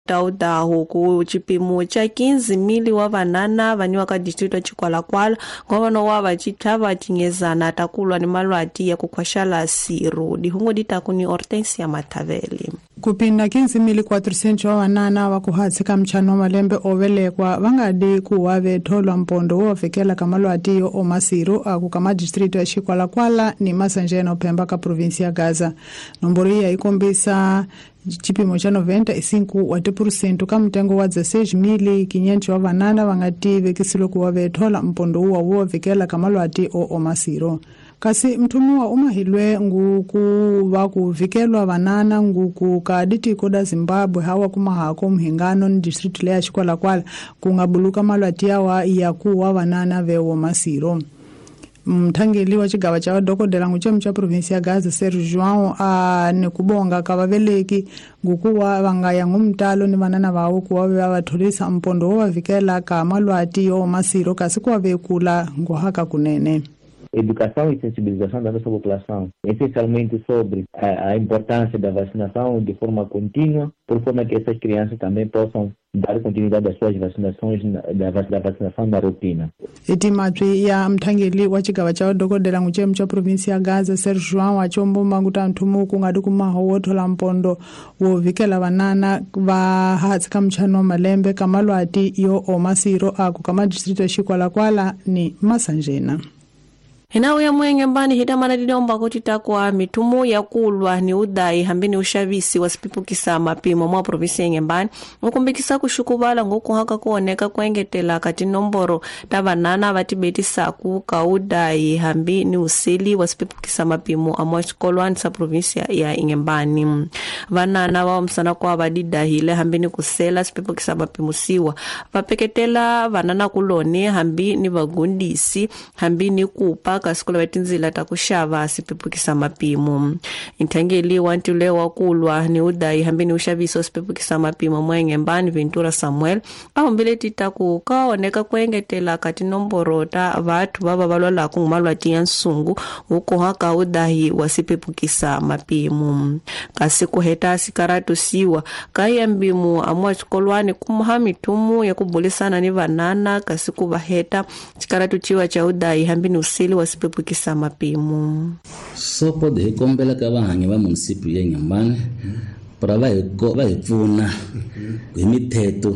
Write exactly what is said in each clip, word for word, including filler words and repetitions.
taudahu ku chipimo cha quinze mili wa vanana vaniwa ka distrito ya Chikwalakwala ngwavano wava chitava chingezana takulwa ni malwati ya kukwashala siru. Dihungu ditaku ni Hortensia Mataveli. Kupinda quinze mili quatrocentos wa vanana wa kuhatsika mchano malembe ovelekwa vangadi kuwa vetholwa mpondo wo fikela kamalwati yo omasiru aku kama distrito ya Chikwalakwala ni Masanjena Pemba ka provinsi ya Gaza. Nombori ya ikombisa chipimo cha noventa e cinco wati porcento ka mtengo wa dezesseis mil quinhentos wa vanana vangati vekisilo kuwa vethola mpondo wo wo fikela kamalwati o omasiro. Kasi mtumu wa umahilwe nguku wakuvikelwa vanana nguku kaditi koda Zimbabwe hawa kumahako mhingano ni district lea Chikwalakwala kungabuluka malwati yawa yakuwa vanana vewo masiro. Mthangeli wa chigawa cha dokodela nguchemu cha provinsi ya Gaza Sergio João a nekubonga kabaveleki ngukuwa vangaya ngumtalo ni vanana vawo kuwa vavatholisa mpondo wa vikela ka malwati yo masiro kasi kuwa vekula ngohaka kunene. Educação e sensibilização da nossa população, essencialmente sobre a, a importância da vacinação de forma contínua, por forma que essas crianças também possam dar continuidade às suas vacinações, da, da vacinação na rotina. Iti matwi ya mthangeli wa chigawa cha dokodela nguchemu cha provinsi ya Gaza Sergio João wachombomba nguta nthumu kungadi kumaho wothola mpondo wo vikela vanana vahatsika mchano malembe kamalwati yo omasiro aku kama distrito ya Chikwalakwala ni Masanjena. Hinawe ya mwenge mbani hita manadidomba kutitakwa mitumu ya kulwa ni udai hambini ushavisi wasipipukisa mapimo mwa provinsi ya Ngembani ngukumbikisa kushukubala ngukuhaka kuoneka kuengetela kati nomboro ta vanana vatibeti saku ka udai hambini usili wasipipukisa mapimo amwa chikolwani sa provinsi ya Ngembani. Vanana wa msana kwa vadida hile hambini kusela sipipukisa mapimo siwa vapeketela vanana kulone hambini vagundisi hambini kupa kasikula wetinzila takushava sipipukisa mapimo. Intangeli wantule wakulwa ni udai hambini ushaviso sipipukisa mapimo mwa Ngembani Ventura Samuel au mbele titaku kaoneka kuengetela kati nomboro ta vatu baba balwala kungumalwati ya nsungu uko haka udai wasipipukisa mapimo. Kasiku heta sikaratu siwa kaya mbimu amwa chikolwani kumuhamitumu ya kubulisana ni vanana kasiku baheta sikaratu chiwa cha udai hambini usili wasipipukisa mapimo. So pode recombela ka vahanyi va município ya Ngembani para vai vai pfuna hi mithetho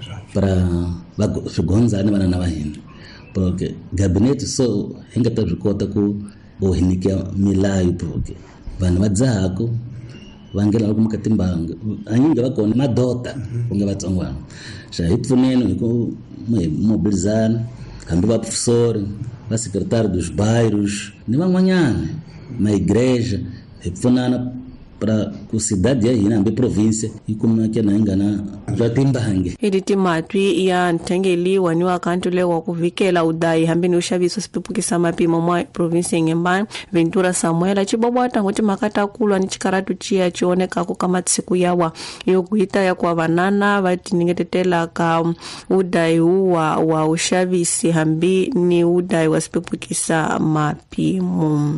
para va swigondzani vanana va hina porque gabinete so hinga ta vikota ku bohinika milayo porque vanhu va dzahako vangela ku muka timbanga anyinga va kona madota kunga vatsongwana xa hi pfuneni hi ku mobilizana kambe va professor va secretário dos bairros ni van'wanyana na igreja hi pfunana para ku cidade ya hina ambe província e como que na ingana já timbange iditi matwi ya ntengeli waniwa kantu lewa kuvikela udai hambini ushaviso sipipukisa mapimo mwa provinsi Ngembani Ventura Samuel chibobwata ngoti makata kulwa ni chikaratu chia chioneka ku kama tsiku yawa yokuita ya kwa vanana vatiningetetela ka udai wa wa ushavisi hambi ni udai wasipipukisa mapimo.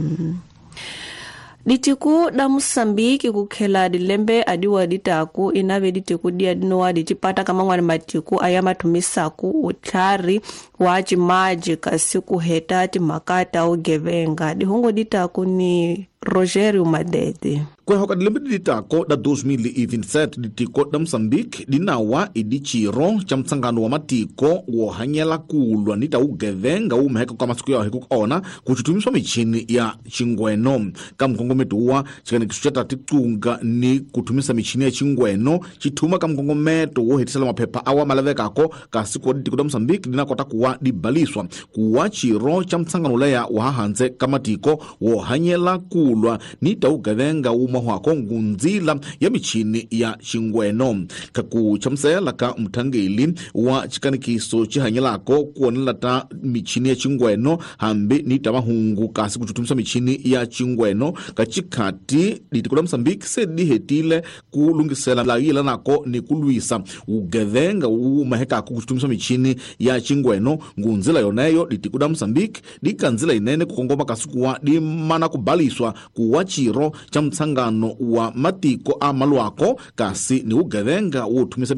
Ditiku da Mosambiki kukhela dilembe adiwa ditaku inave ditiku dia dinowa ditipata kama ngwani matiku ayama tumisaku utlari waji maji kasiku hetati makata ugevenga. Dihungo ditaku ni Rogerio Madede. Kwa hoka dilembe ditako da dois mil e vinte e sete ditiko da Mozambique dinawa idichiro cha msangano wa matiko wo hanyela kulwa nita ugevenga umeheka kwa masiku ya heku ona kuchutumiswa michini ya chingweno kamkongometuwa chikani kisuchata titunga ni kutumisa michini ya chingweno chituma kamkongometo wo hetisala mapepa awa malavekako kasiko ditiko da Mozambique dinakota kuwa dibaliswa kuwa chiro cha msangano leya wahanze kamatiko wo hanyela kulwa nita ugevenga uma hwako ngunzila ya michini ya chingweno kaku chamsela ka mthangeli wa chikanikiso chihanyelako kuonela ta michini ya chingweno hambi nita mahungu kasi kuchutumisa michini ya chingweno kachikati ditikola Mozambique se dihetile kulungisela laila nako ni kulwisa ugevenga umaheka kuchutumisa michini ya chingweno ngunzila yoneyo ditikola Mozambique dikanzila inene kukongoma kasikuwa di mana kubaliswa kuwa chiro cha mtsangano wa matiko amalwako kasi ni ugevenga utumisa